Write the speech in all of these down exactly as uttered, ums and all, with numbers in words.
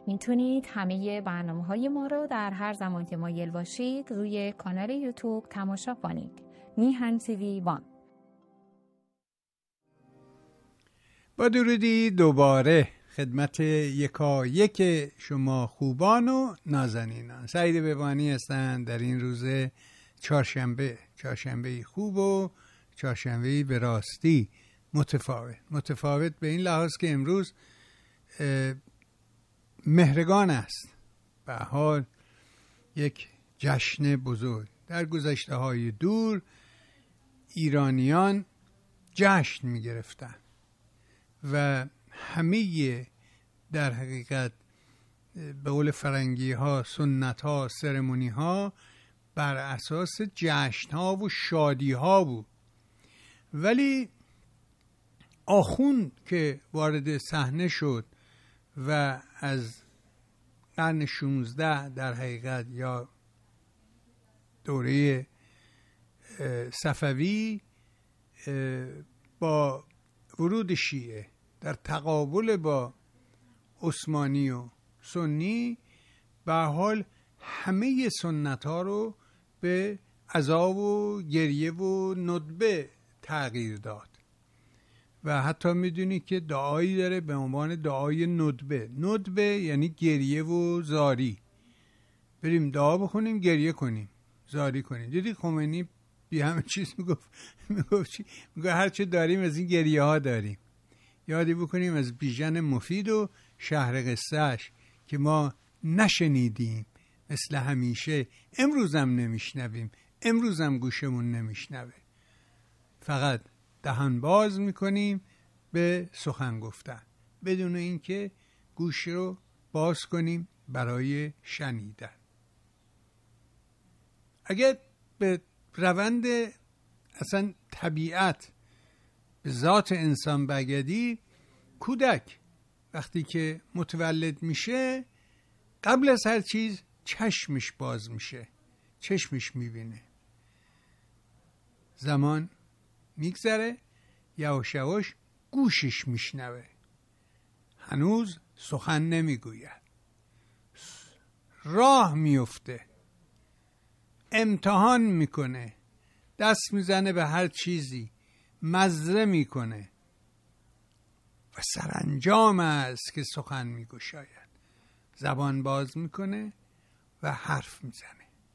میتونید همه برنامه‌های ما رو در هر زمان که مایل باشید روی کانال یوتیوب تماشا کنید. میهن تیوی وان. با درودی دوباره خدمت یکا یک شما خوبان و نازنینان. سعید بهبانی هستند در این روز چهارشنبه. چهارشنبه خوب و چهارشنبه به راستی متفاوت. متفاوت به این لحاظ که امروز مهرگان است. به حال یک جشن بزرگ. در گذشته های دور ایرانیان جشن می گرفتن و همه در حقیقت به قول فرنگی ها سنت ها سرمونی ها بر اساس جشن ها و شادی ها بود. ولی آخوند که وارد صحنه شد و از قرن شانزده در حقیقت یا دوره صفوی با ورود شیعه در تقابل با عثمانی و سنی به حال همه سنت ها رو به عزا و گریه و ندبه تغییر داد و حتی میدونی که دعایی داره به عنوان دعای ندبه. ندبه یعنی گریه و زاری. بریم دعا بخونیم، گریه کنیم، زاری کنیم. دیدی خمینی بی همه چیز میگفت میگفت چی؟ میگفت هر چه داریم از این گریه ها داریم. یادی بکنیم از بیژن مفید و شهر قصهش که ما نشنیدیم مثل همیشه، امروزم نمیشنویم، امروزم گوشمون نمیشنوه، فقط دهان باز میکنیم به سخن گفتن بدون اینکه گوش رو باز کنیم برای شنیدن. اگر به روند اصلا طبیعت به ذات انسان بگردی، کودک وقتی که متولد میشه قبل از هر چیز چشمش باز میشه، چشمش میبینه. زمان میگذره، یواش یواش گوشش میشنوه، هنوز سخن نمیگوید. راه میفته، امتحان میکنه، دست میزنه به هر چیزی، مزه میکنه و سرانجام است که سخن میگشاید. زبان باز میکنه و حرف میزنه.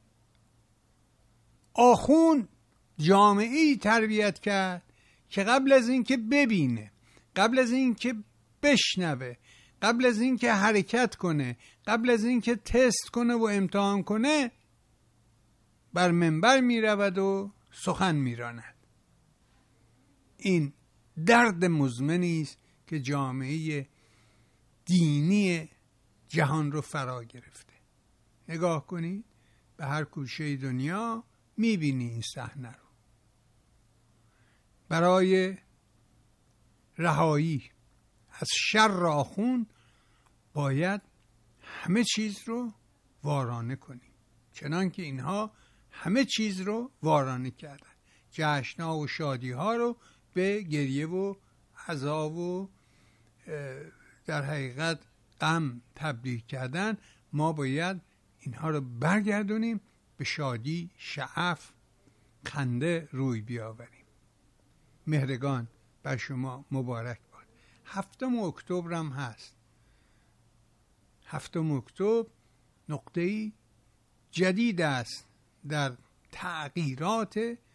آخوند جامعه‌ای تربیت کرد که قبل از این که ببینه، قبل از این که بشنوه، قبل از این که حرکت کنه، قبل از این که تست کنه و امتحان کنه، بر منبر می رود و سخن می راند. این درد مزمنی است که جامعه دینی جهان رو فرا گرفته. نگاه کنید به هر کوچه دنیا می بینی این صحنه رو. برای رهایی از شر آخوند باید همه چیز رو وارانه کنیم، چنان که اینها همه چیز رو وارانه کردن. جشن‌ها و شادی‌ها رو به گریه و عزا و در حقیقت غم تبدیل کردن. ما باید اینها رو برگردونیم، به شادی، شعف، خنده روی بیاوریم. مهرگان بر شما مبارک باد. هفتم اکتبر هم هست. هفتم اکتبر نقطه‌ای جدید است در تغییرات